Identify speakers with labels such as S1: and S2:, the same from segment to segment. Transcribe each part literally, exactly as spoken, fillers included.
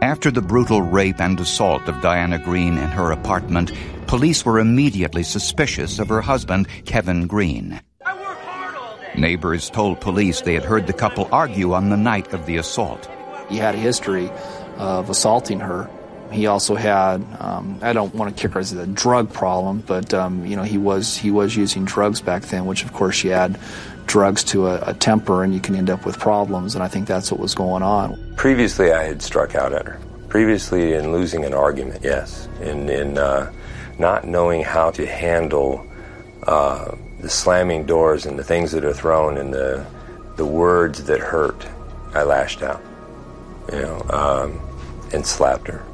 S1: After the brutal rape and assault of Diana Green in her apartment, police were immediately suspicious of her husband, Kevin Green.
S2: I work hard all day.
S1: Neighbors told police they had heard the couple argue on the night of the assault.
S3: He had a history of assaulting her. He also had, um, I don't want to characterize it as a drug problem, but um, you know, he was he was using drugs back then, which of course you add drugs to a, a temper and you can end up with problems, and I think that's what was going on.
S4: Previously I had struck out at her. Previously in losing an argument, yes. In, in uh, not knowing how to handle uh, the slamming doors and the things that are thrown and the, the words that hurt, I lashed out, you know, um, and slapped her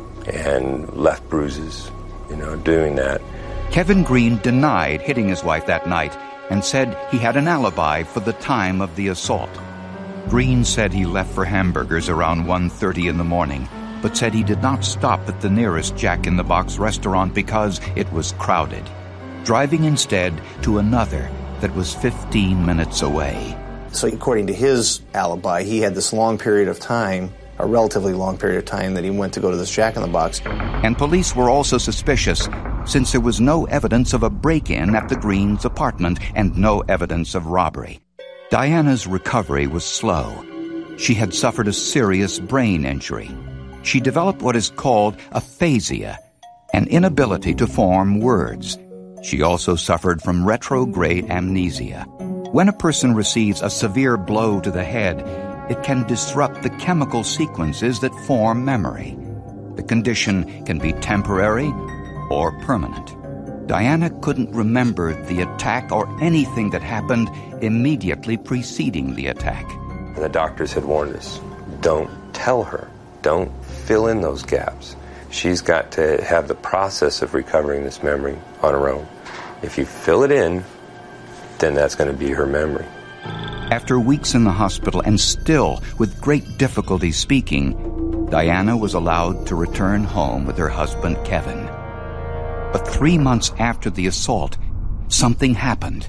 S4: and left bruises, you know, doing that.
S1: Kevin Green denied hitting his wife that night and said he had an alibi for the time of the assault. Green said he left for hamburgers around one thirty in the morning, but said he did not stop at the nearest Jack in the Box restaurant because it was crowded, driving instead to another that was fifteen minutes away.
S5: So according to his alibi, he had this long period of time, a relatively long period of time, that he went to go to this Jack in the Box.
S1: And police were also suspicious, since there was no evidence of a break-in at the Greens' apartment and no evidence of robbery. Diana's recovery was slow. She had suffered a serious brain injury. She developed what is called aphasia, an inability to form words. She also suffered from retrograde amnesia. When a person receives a severe blow to the head, it can disrupt the chemical sequences that form memory. The condition can be temporary or permanent. Diana couldn't remember the attack or anything that happened immediately preceding the attack.
S4: The doctors had warned us, don't tell her, don't fill in those gaps. She's got to have the process of recovering this memory on her own. If you fill it in, then that's going to be her memory.
S1: After weeks in the hospital and still with great difficulty speaking, Diana was allowed to return home with her husband, Kevin. But three months after the assault, something happened.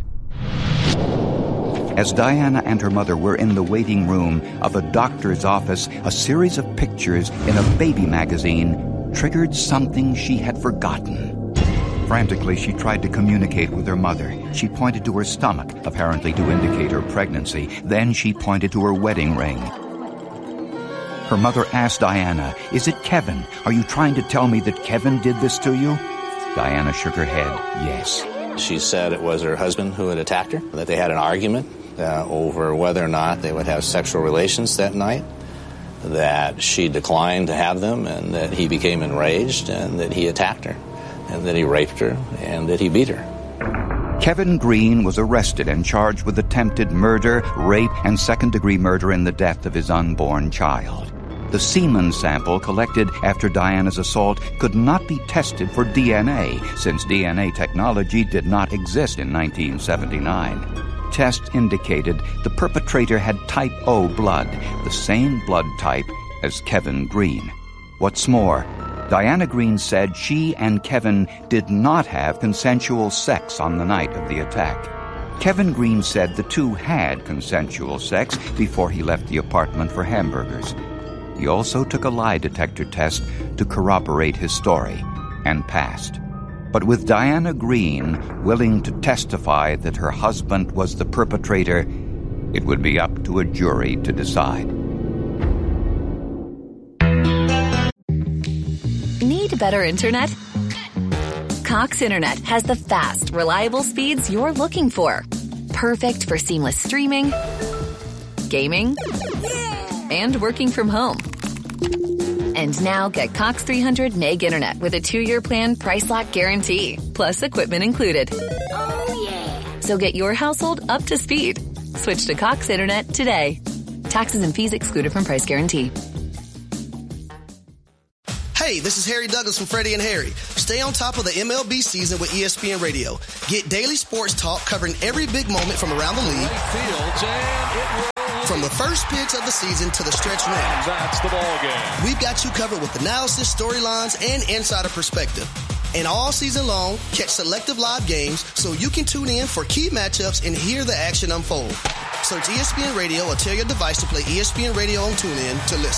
S1: As Diana and her mother were in the waiting room of a doctor's office, a series of pictures in a baby magazine triggered something she had forgotten. Frantically, she tried to communicate with her mother. She pointed to her stomach, apparently to indicate her pregnancy. Then she pointed to her wedding ring. Her mother asked Diana, "Is it Kevin? Are you trying to tell me that Kevin did this to you?" Diana shook her head, yes.
S6: She said it was her husband who had attacked her, that they had an argument uh, over whether or not they would have sexual relations that night, that she declined to have them, and that he became enraged, and that he attacked her, and that he raped her, and that he beat her.
S1: Kevin Green was arrested and charged with attempted murder, rape, and second-degree murder in the death of his unborn child. The semen sample collected after Diana's assault could not be tested for D N A, since D N A technology did not exist in nineteen seventy-nine. Tests indicated the perpetrator had type O blood, the same blood type as Kevin Green. What's more, Diana Green said she and Kevin did not have consensual sex on the night of the attack. Kevin Green said the two had consensual sex before he left the apartment for hamburgers. He also took a lie detector test to corroborate his story and passed. But with Diana Green willing to testify that her husband was the perpetrator, it would be up to a jury to decide.
S7: Need better internet? Cox Internet has the fast, reliable speeds you're looking for. Perfect for seamless streaming, gaming, and working from home. And now get Cox three hundred meg internet with a two-year plan price lock guarantee, plus equipment included.
S2: Oh, yeah.
S7: So get your household up to speed. Switch to Cox Internet today. Taxes and fees excluded from price guarantee.
S8: Hey, this is Harry Douglas from Freddie and Harry. Stay on top of the M L B season with E S P N Radio. Get daily sports talk covering every big moment from around the league. From the first pitch of the season to the stretch run.
S9: That's the ball game.
S8: We've got you covered with analysis, storylines, and insider perspective. And all season long, catch selective live games so you can tune in for key matchups and hear the action unfold. Search E S P N Radio or tell your device to play E S P N Radio on TuneIn to listen.